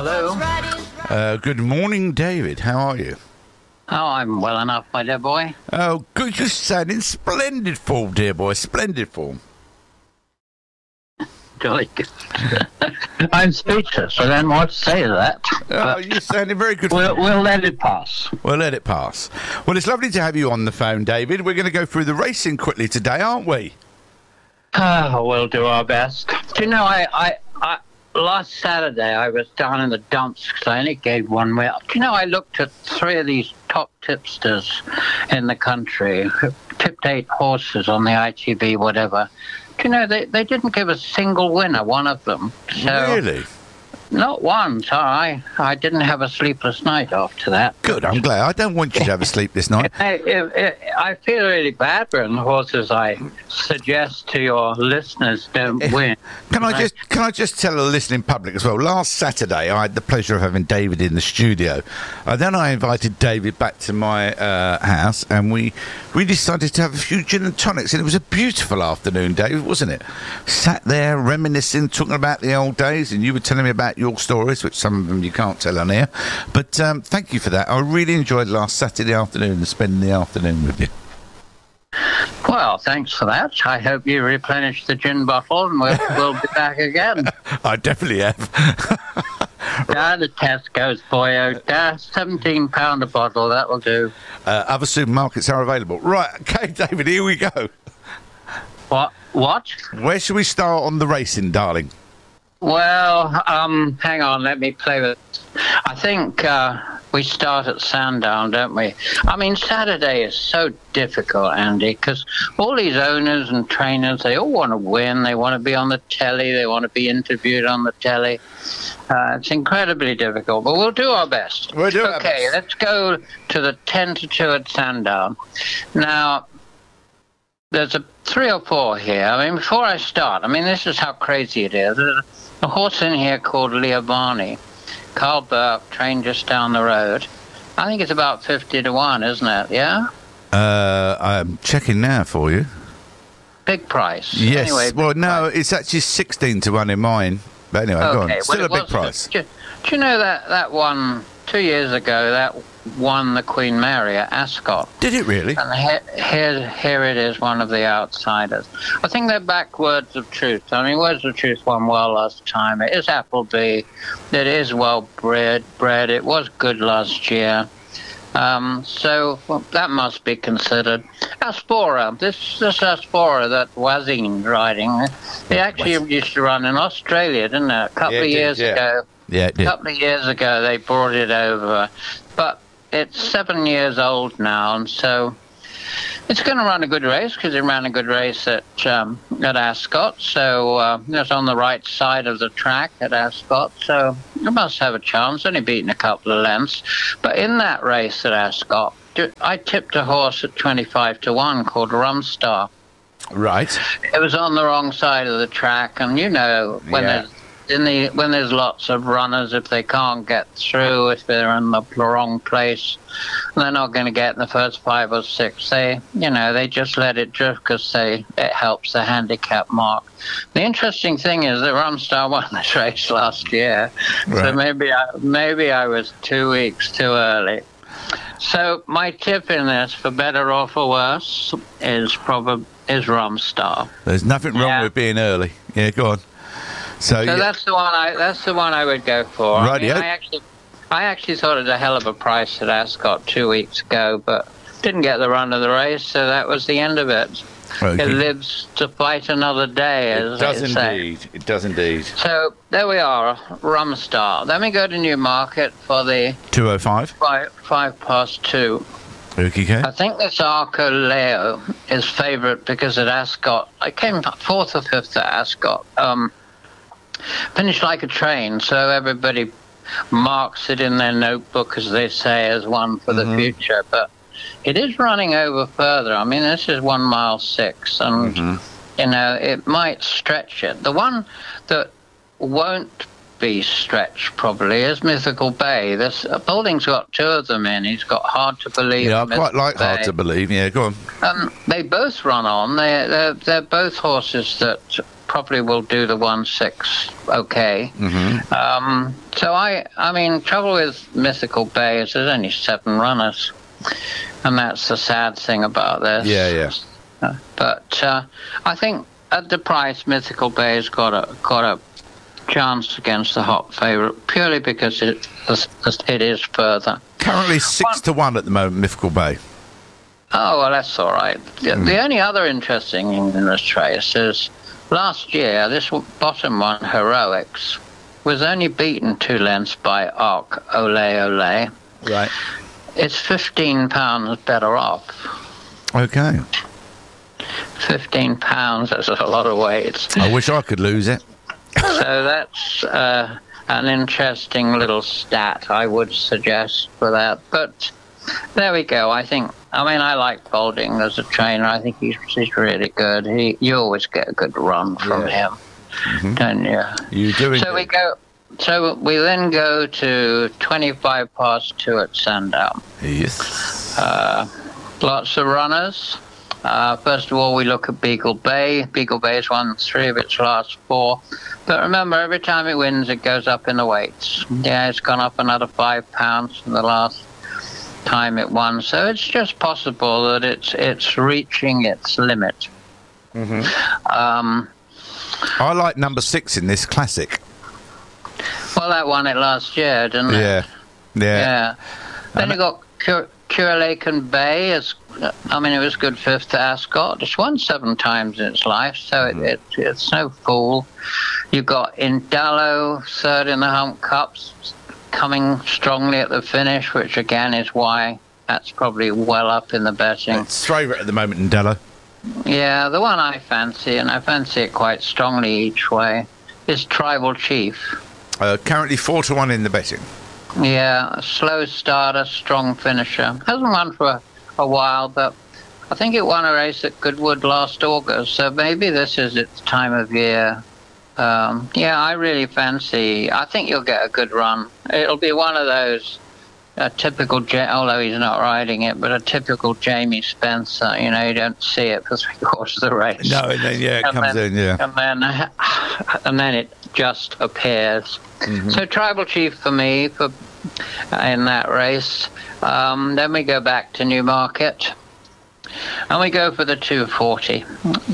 Hello. Good morning, David. How are you? Oh, I'm well enough, my dear boy. Oh, good. You're sounding splendid form, dear boy. Splendid form. Jolly good. I'm speechless. I don't know what to say to that. Oh, you're sounding very good. We'll let it pass. We'll let it pass. Well, it's lovely to have you on the phone, David. We're going to go through the racing quickly today, aren't we? We'll do our best. Do you know, I last Saturday I was down in the dumps because I only gave one way. Do you know, I looked at 3 of these top tipsters in the country who tipped 8 horses on the ITV, whatever. Do you know, they didn't give a single winner, one of them. So, Really? not one. So I didn't have a sleepless night after that. Good, I'm glad. I don't want you to have a sleep this night. I feel really bad when the horses I suggest to your listeners don't win. Can I just tell the listening public as well? Last Saturday, I had the pleasure of having David in the studio. Then I invited David back to my house, and we decided to have a few gin and tonics, and it was a beautiful afternoon, David, wasn't it? Sat there reminiscing, talking about the old days, and you were telling me about your stories, which some of them you can't tell on air. But thank you for that. I really enjoyed last Saturday afternoon and spending the afternoon with you. Well, thanks for that. I hope you replenish the gin bottle and we'll be back again. I definitely have. Down to Tesco's, boyo. £17 a bottle, that will do. Other supermarkets are available. Right, okay, David, here we go. What? Where should we start on the racing, darling? Well, hang on, let me play with it. I think we start at Sandown, don't we? I mean, Saturday is so difficult, Andy, because all these owners and trainers, they all want to win. They want to be on the telly. They want to be interviewed on the telly. It's incredibly difficult, but we'll do our best. We'll do our best. Okay, let's go to the 10-2 at Sandown. Now, there's 3 or 4 here. I mean, before I start, this is how crazy it is. There's a horse in here called Leobarni. Carl Burke, trained just down the road. I think it's about 50-1, isn't it? Yeah? I'm checking now for you. Big price. Yes. Anyway, price. It's actually 16-1 in mine. But anyway, go on. Still a big price. Do you know that one 2 years ago, that won the Queen Mary at Ascot? Did it really? And here it is, one of the outsiders. I think they're back Words of Truth. Words of Truth won well last time. It is Appleby. It is well bred. It was good last year. So that must be considered. Aspora, this Aspora that Wazin riding, he actually used to run in Australia, didn't it? A couple of years ago. Yeah, it did. A couple of years ago they brought it over. But it's 7 years old now, and so it's going to run a good race because it ran a good race at Ascot. So it's on the right side of the track at Ascot. So it must have a chance. Only beaten a couple of lengths. But in that race at Ascot, I tipped a horse at 25-1 called Rumstar. Right. It was on the wrong side of the track, and when there's lots of runners, if they can't get through, if they're in the wrong place, they're not going to get in the first 5 or 6. They just let it drift because it helps the handicap mark. The interesting thing is that Rumstar won this race last year, right. So maybe I was 2 weeks too early. So my tip in this, for better or for worse, is Rumstar. There's nothing wrong with being early. Yeah, go on. So that's the one I would go for. I actually thought it was a hell of a price at Ascot 2 weeks ago, but didn't get the run of the race, so that was the end of it. Okay. It lives to fight another day, as they say. It does indeed. So there we are, Rumstar. Then we go to Newmarket for the 2:05. 2:05. Okay. I think this Arco Leo is favourite because at Ascot, I came 4th or 5th at Ascot. Finished like a train, so everybody marks it in their notebook, as they say, as one for the future. But it is running over further. This is 1 mile 6, and it might stretch it. The one that won't be stretched probably is Mythical Bay. Balding's got 2 of them in. He's got Hard to Believe. Yeah, I quite like Hard to Believe. Yeah, go on. They both run on. They're both horses that probably will do the 1/6 okay. So I mean, trouble with Mythical Bay is there's only 7 runners, and that's the sad thing about this. Yeah. But I think at the price, Mythical Bay has got a chance against the hot favourite purely because it is further. Currently 6-1 at the moment, Mythical Bay. Oh, well, that's all right. The only other interesting thing in this race is last year, this bottom one, Heroics, was only beaten 2 lengths by Arc Ole Ole. Right. It's £15 better off. Okay. £15, that's a lot of weight. I wish I could lose it. So that's an interesting little stat, I would suggest, for that. But there we go. I like Balding as a trainer. I think he's really good. You always get a good run from him, don't you? You do. So we then go to 25 past 2 at Sandown. Yes. Lots of runners. First of all, we look at Beagle Bay. Beagle Bay's won 3 of its last 4. But remember, every time it wins, it goes up in the weights. Yeah, it's gone up another £5 from the last time it won. So it's just possible that it's reaching its limit. I like number 6 in this classic. Well, that won it last year, didn't it? Yeah. Then you got Curelacan Bay. It was good 5th to Ascot. It's won 7 times in its life, so it's no fool. You got Indallo, 3rd in the Hump Cups, coming strongly at the finish, which again is why that's probably well up in the betting. It's favourite at the moment, Indallo. Yeah, the one I fancy, and I fancy it quite strongly each way, is Tribal Chief. Currently 4-1 in the betting. Yeah, a slow starter, strong finisher. Hasn't won for a while, but I think it won a race at Goodwood last August, so maybe this is its time of year. I really fancy. I think you'll get a good run. It'll be one of those typical, although he's not riding it, but a typical Jamie Spencer. You don't see it for 3/4 of the race. No, and then it comes in, and then it just appears. So Tribal Chief for me in that race. Then we go back to Newmarket, and we go for the 240.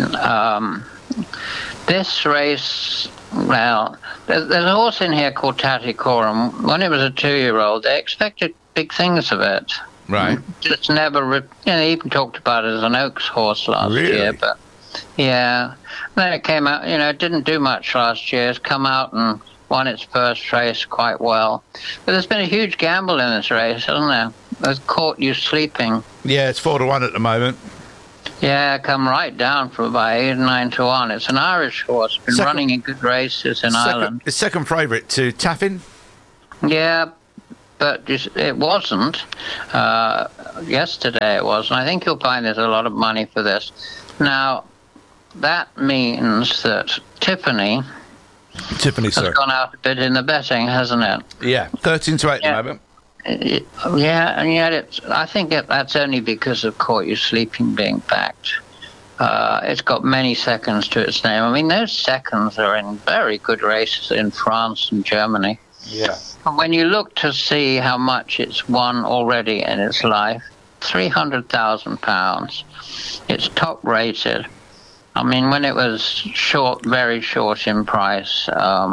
This race, well, there's a horse in here called Tattycoram. When it was a 2-year-old, they expected big things of it. Right. Just never, they even talked about it as an Oaks horse last year. But yeah, then it came out. It didn't do much last year. It's come out and won its first race quite well. But there's been a huge gamble in this race, hasn't there? It's Caught You Sleeping. Yeah, it's 4-1 at the moment. Yeah, come right down from about 8 and 9-1. It's an Irish horse. Been running in good races in Ireland. It's second favourite to Taffin. Yeah, but it wasn't. Yesterday it was. And I think you'll find there's a lot of money for this. Now, that means that Tiffany has gone out a bit in the betting, hasn't it? Yeah, 13-8 at the moment. Yeah, and yet I think that's only because of Caught You Sleeping being backed. It's got many seconds to its name. I mean, those seconds are in very good races in France and Germany. Yeah. And when you look to see how much it's won already in its life, £300,000. It's top rated. I mean, when it was very short in price,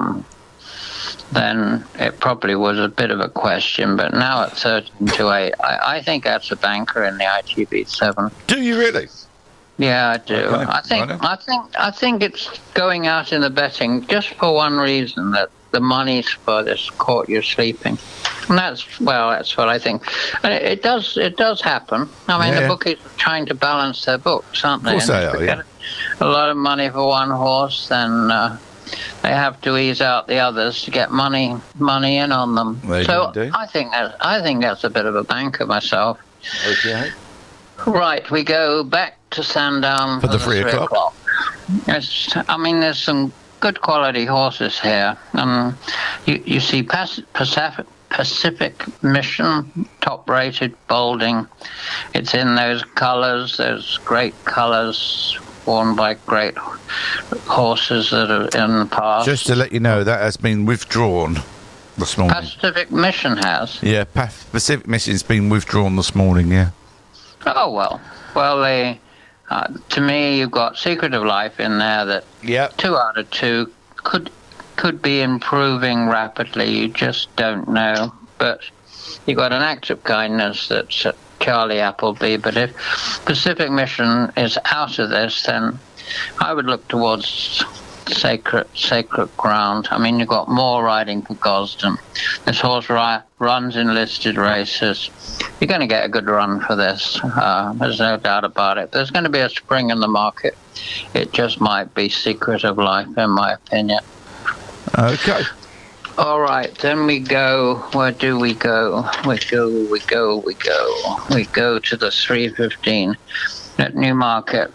then it probably was a bit of a question. But now at 13-8, I think that's a banker in the ITB7. Do you really? Yeah, I do. Okay. I think it's going out in the betting just for one reason, that the money's for this Caught You Sleeping. And that's what I think. And it does happen. I mean, the bookies are trying to balance their books, aren't they? Of course they are, yeah. A lot of money for one horse, then they have to ease out the others to get money in on them. So I think that's a bit of a banker myself. Okay. Right, we go back to Sandown for the 3 o'clock. There's some good quality horses here. You see Pacific Mission, top-rated Balding. It's in those colours, those great colours, won by great horses that are in the past. Just to let you know, that has been withdrawn this morning. Pacific Mission has. Yeah, Pacific Mission's been withdrawn this morning. Yeah. Oh well. Well, they. To me, you've got Secret of Life in there that 2 out of 2 could be improving rapidly. You just don't know. But you've got an Act of Kindness that's Charlie Appleby. But if Pacific Mission is out of this, then I would look towards sacred ground. I mean, you've got more riding for Gosden. This horse runs in listed races. You're going to get a good run for this. There's no doubt about it. There's going to be a spring in the market. It just might be Secret of Life, in my opinion. Okay. All right, then we go. Where do we go? We go to the 3:15 at Newmarket.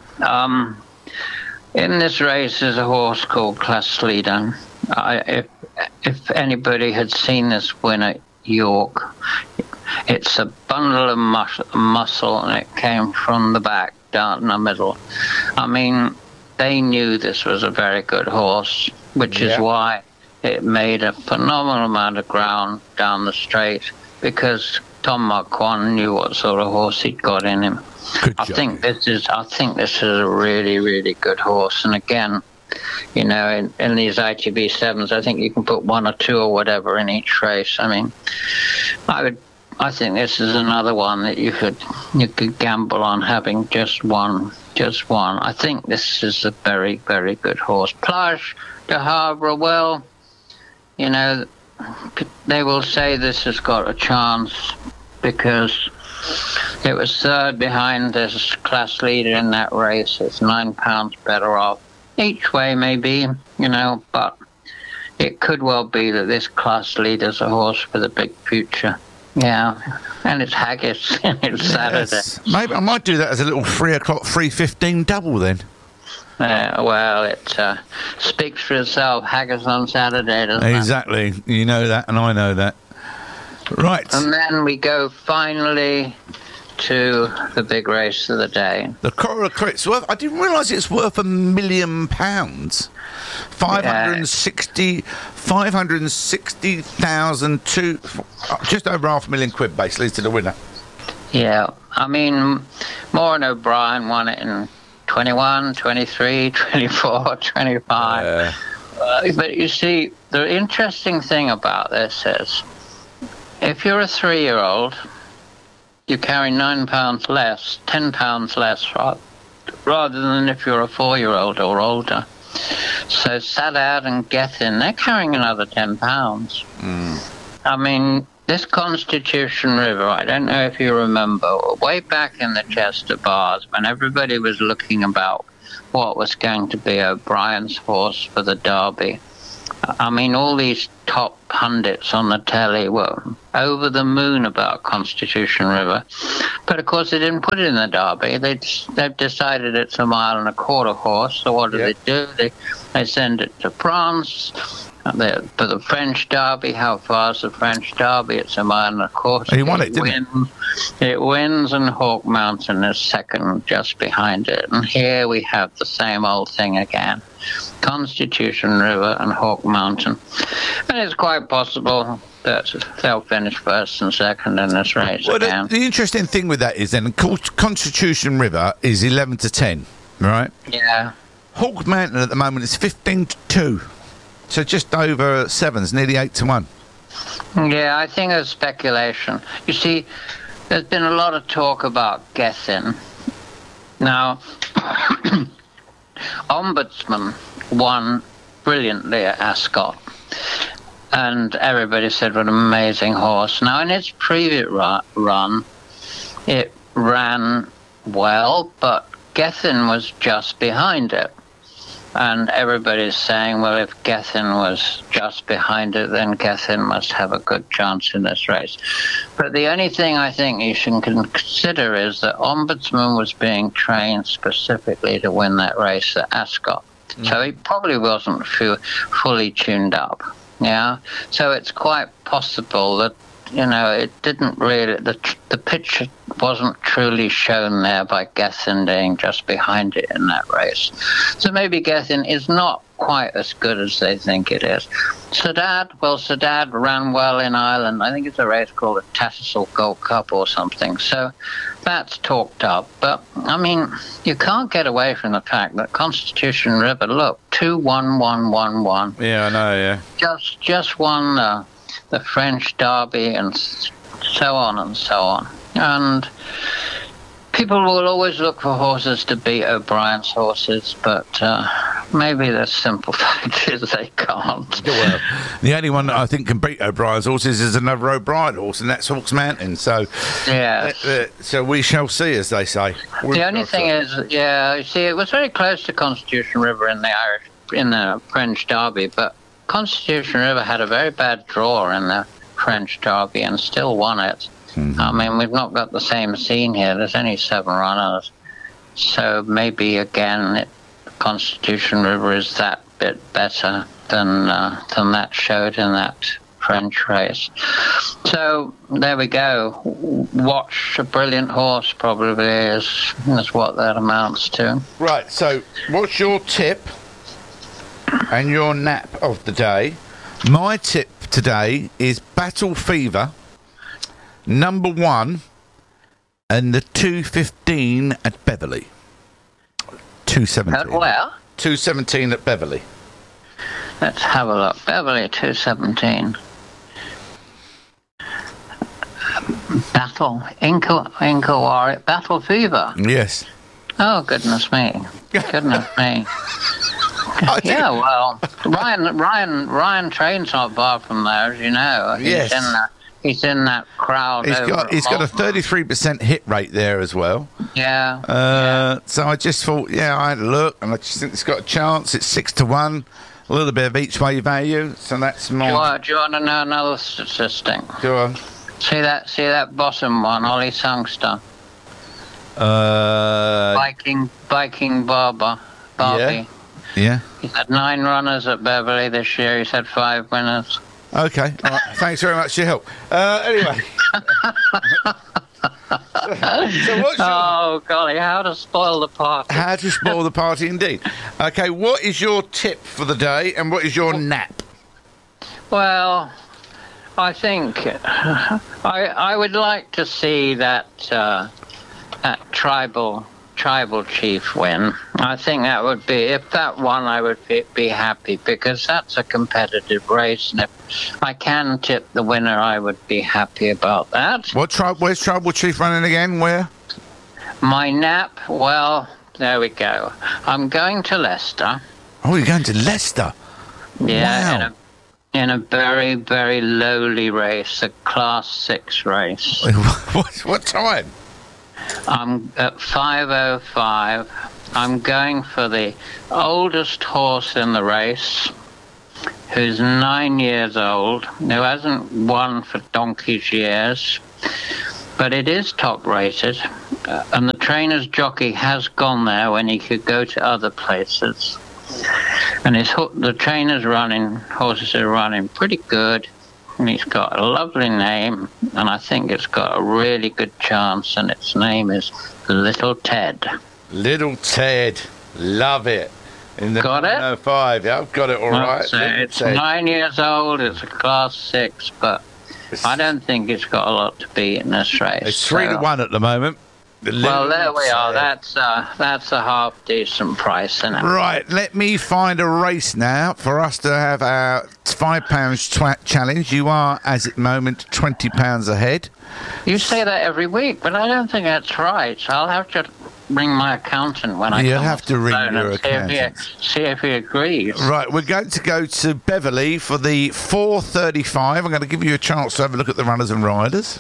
In this race is a horse called Class Leader. If anybody had seen this win at York, it's a bundle of muscle, and it came from the back down the middle. I mean, they knew this was a very good horse, which is why it made a phenomenal amount of ground down the straight, because Tom Marquand knew what sort of horse he'd got in him. I think this is a really, really good horse. And again, you know, in these ITB 7s, I think you can put 1 or 2 or whatever in each race. I mean, I think this is another one that you could gamble on having just one. I think this is a very, very good horse. Plage de Havre, well, you know, they will say this has got a chance because it was third behind this Class Leader in that race. It's £9 better off each way, maybe, you know, but it could well be that this Class Leader's a horse for the big future. Yeah, and it's Haggis. It's Saturday. Maybe I might do that as a little 3 o'clock, 3:15 double then. Well, it speaks for itself. Haggis on Saturday, doesn't it? Exactly. You know that, and I know that. Right. And then we go finally to the big race of the day. The Coral Crit's worth. I didn't realise it's worth £1 million. 560,000 to just over £500,000 basically to the winner. Yeah, I mean, Maureen O'Brien won it in 21, 23, 24, 25. But you see, the interesting thing about this is, if you're a 3-year-old, you carry £9 less, £10 less, rather than if you're a 4-year-old or older. So Sadat and Gethin, they're carrying another £10. I mean, this Constitution River, I don't know if you remember, way back in the Chester Bars, when everybody was looking about what was going to be O'Brien's horse for the Derby, I mean, all these top pundits on the telly were over the moon about Constitution River. But, of course, they didn't put it in the Derby. They've decided it's a 1.25 mile horse. So what do? They send it to France. For the French Derby, how far is the French Derby? It's a 1.25 miles. He won it, didn't he? It wins, and Hawk Mountain is second just behind it. And here we have the same old thing again. Constitution River and Hawk Mountain. And it's quite possible that they'll finish first and second in this race again. The interesting thing with that is then Constitution River is 11 to 10, right? Yeah. Hawk Mountain at the moment is 15 to 2. So just over 7s, nearly 8 to 1. Yeah, I think it's speculation. You see, there's been a lot of talk about Gethin. Now, Ombudsman won brilliantly at Ascot, and everybody said what an amazing horse. Now, in its previous run, it ran well, but Gethin was just behind it. And everybody's saying, well, if Gethin was just behind it, then Gethin must have a good chance in this race. But the only thing I think you should consider is that Ombudsman was being trained specifically to win that race at Ascot. So he probably wasn't fully tuned up. Yeah. So it's quite possible that it didn't really, the picture wasn't truly shown there by Gethin being just behind it in that race. So maybe Gethin is not quite as good as they think it is. Saudade ran well in Ireland. I think it's a race called the Tattersall Gold Cup or something. So that's talked up. But, I mean, you can't get away from the fact that Constitution River, look, 2-1-1-1-1. Yeah, I know, yeah. Just won the French Derby and so on and so on. And people will always look for horses to beat O'Brien's horses, but maybe the simple fact is they can't. Well, the only one that I think can beat O'Brien's horses is another O'Brien horse, and that's Hawks Mountain. So, so we shall see, as they say. The only thing is, you see, it was very close to Constitution River in the French Derby, but Constitution River had a very bad draw in the French Derby and still won it. Mm-hmm. I mean, we've not got the same scene here. There's only 7 runners. So maybe, again, Constitution River is that bit better than that showed in that French race. So there we go. Watch a brilliant horse probably is what that amounts to. Right, so what's your tip and your nap of the day? My tip today is Battle Fever, number 1, and the 2:15 at Beverley. 2:17. At where? 2:17 at Beverley. Let's have a look. Beverley, 2:17. Battle Fever. Yes. Oh, goodness me. Goodness me. Yeah, well, Ryan trains not far from there, as you know. He's in that crowd. He's got a 33% hit rate there as well. Yeah. So I just thought, I had a look, and I just think it's got a chance. It's 6-1, a little bit of each way value. So that's more. Do you want to know another statistic? Go on. See that bottom one, Ollie Sangster. Viking Barbie. Yeah. He's had 9 runners at Beverley this year. He's had 5 winners. Okay. All right. Thanks very much for your help. Anyway. So what's oh, golly, how to spoil the party. How to spoil the party, indeed. Okay, what is your tip for the day, and what is your nap? Well, I think I would like to see that tribal chief win. I think that would be, if that won, I would be happy, because that's a competitive race, and if I can tip the winner, I would be happy about that. Where's Tribal Chief running again? Where? My nap, well, there we go. I'm going to Leicester. Oh, you're going to Leicester? Yeah, wow. In a very, very lowly race, a Class 6 race. What time? I'm at 5:05. I'm going for the oldest horse in the race, who's 9 years old, who hasn't won for donkey's years, but it is top rated, and the trainer's jockey has gone there when he could go to other places. And the trainer's horses are running pretty good. And he's got a lovely name, and I think it's got a really good chance, and its name is Little Ted. Little Ted. Love it. Got it? 905. Yeah, I've got it all right. So it's Ted. 9 years old. It's a Class 6, but I don't think it's got a lot to beat in this race. It's 3-1 at the moment. Well, there we are. That's a half decent price, isn't it? Right, let me find a race now for us to have our £5 challenge. You are, as at the moment, £20 ahead. You say that every week, but I don't think that's right. So I'll have to ring my accountant when I come. You'll have to ring your accountant. See if he agrees. Right, we're going to go to Beverley for the 4:35. I'm going to give you a chance to have a look at the runners and riders.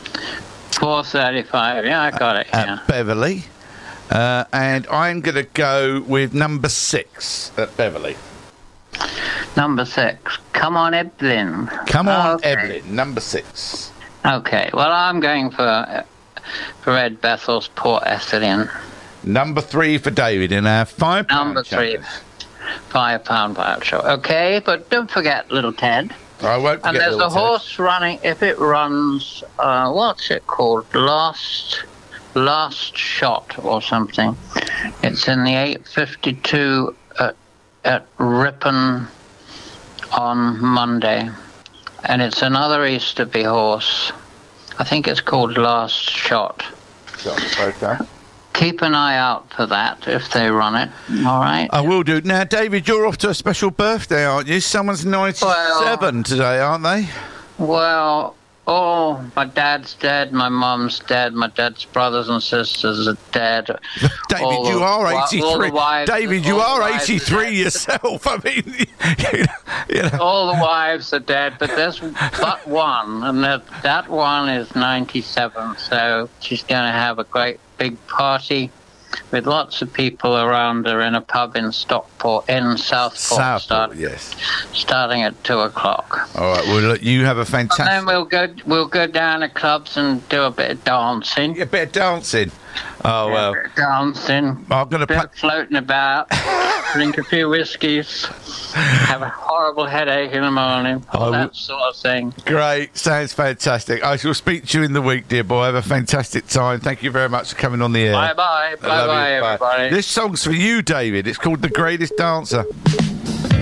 4:35. Yeah, I got it. At Beverley. And I'm going to go with number 6 at Beverley. Number 6. Come on, Eblin. Come on, Eblin. Number 6. Okay. Well, I'm going for Ed Bethel's Port Ethelian. Number 3 for David in our £5 Number 3. £5 voucher. Okay, but don't forget Little Ted. I won't forget. And there's Little a Ted. horse running. If it runs, what's it called? Last Shot or something. It's in the 8:52 at Ripon on Monday, and it's another Easterby horse. I think it's called Last Shot. Okay. Keep an eye out for that if they run it. All right. I will do. Now, David, you're off to a special birthday, aren't you? Someone's 97 today, aren't they? Well, my dad's dead, my mum's dead, my dad's brothers and sisters are dead. David, you are 83. David, you are 83 yourself. I mean, you know. All the wives are dead, but there's but one, and that one is 97, so she's going to have a great big party with lots of people around her in a pub in Southport, yes. starting at 2 o'clock. All right, well, look, you have a fantastic... And then we'll go down to clubs and do a bit of dancing. A bit of dancing. Oh, well. A bit of dancing. I'm going to floating about, drink a few whiskies, have a horrible headache in the morning, that sort of thing. Great. Sounds fantastic. I shall speak to you in the week, dear boy. Have a fantastic time. Thank you very much for coming on the air. Bye-bye. Bye-bye, everybody. This song's for you, David. It's called The Greatest Dancer.